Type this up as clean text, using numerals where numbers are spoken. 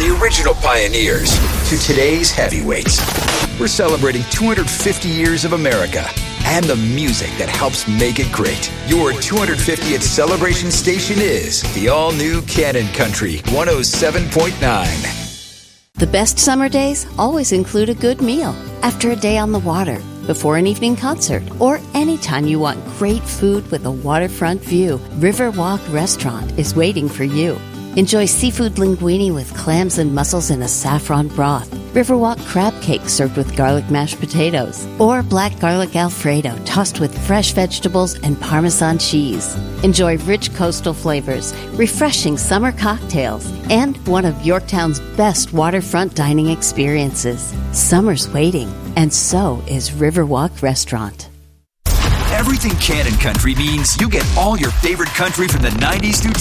the original pioneers to today's heavyweights. We're celebrating 250 years of America and the music that helps make it great. Your 250th celebration station is the all-new Cannon Country 107.9. The best summer days always include a good meal. After a day on the water, before an evening concert, or anytime you want great food with a waterfront view, Riverwalk Restaurant is waiting for you. Enjoy seafood linguine with clams and mussels in a saffron broth, Riverwalk crab cake served with garlic mashed potatoes, or black garlic Alfredo tossed with fresh vegetables and Parmesan cheese. Enjoy rich coastal flavors, refreshing summer cocktails, and one of Yorktown's best waterfront dining experiences. Summer's waiting, and so is Riverwalk Restaurant. Everything Cannon Country means you get all your favorite country from the 90s through